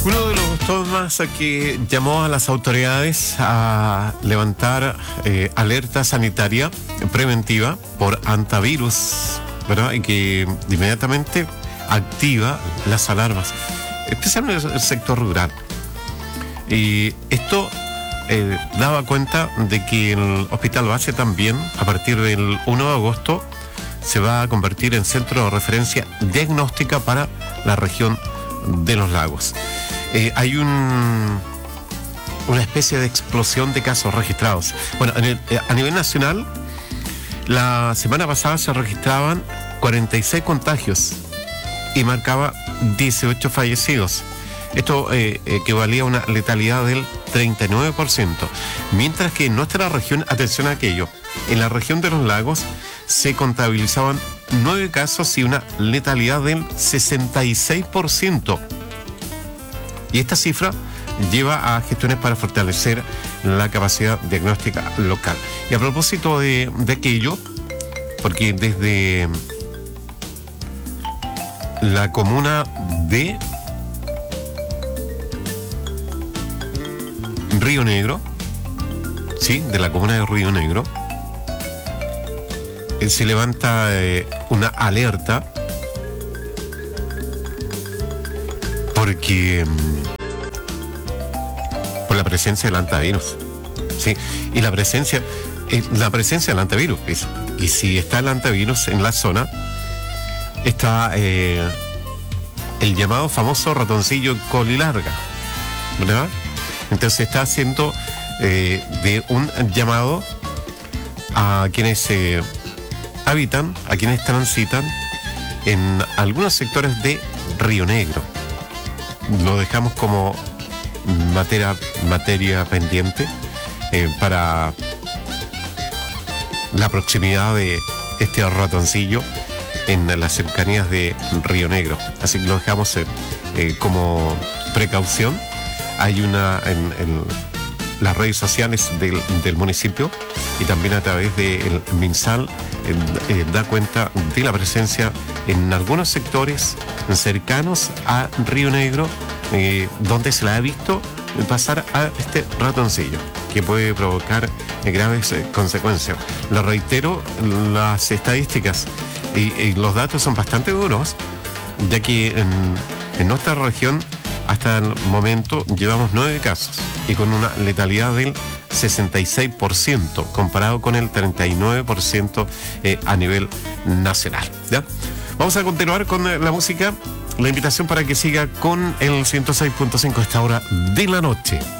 Uno de los temas que llamó a las autoridades a levantar alerta sanitaria preventiva por hantavirus, ¿verdad? Y que inmediatamente activa las alarmas, especialmente en el sector rural. Y esto daba cuenta de que el Hospital Base también, a partir del 1 de agosto, se va a convertir en centro de referencia diagnóstica para la región de los lagos. Hay una especie de explosión de casos registrados. Bueno, a nivel nacional, la semana pasada se registraban 46 contagios y marcaba 18 fallecidos. Esto equivalía a una letalidad del 39%. Mientras que en nuestra región, atención a aquello, en la región de los lagos se contabilizaban 9 casos y una letalidad del 66%. Y esta cifra lleva a gestiones para fortalecer la capacidad diagnóstica local. Y a propósito de aquello, porque desde la comuna de Río Negro, sí, de la comuna de Río Negro, se levanta una alerta porque por la presencia del hantavirus, sí, y la presencia del hantavirus, y si está el hantavirus en la zona, está el llamado famoso ratoncillo colilarga, ¿verdad? Entonces está haciendo de un llamado a quienes habitan, a quienes transitan en algunos sectores de Río Negro. Lo dejamos como materia pendiente para la proximidad de este ratoncillo en las cercanías de Río Negro. Así que lo dejamos como precaución. Hay una en las redes sociales del municipio y también a través del MinSal da cuenta de la presencia en algunos sectores cercanos a Río Negro, donde se la ha visto pasar a este ratoncillo, que puede provocar graves consecuencias. Lo reitero, las estadísticas y los datos son bastante duros, ya que en nuestra región hasta el momento llevamos 9 casos y con una letalidad del 66% comparado con el 39% a nivel nacional, ¿ya? Vamos a continuar con la música. La invitación para que siga con el 106.5 a esta hora de la noche.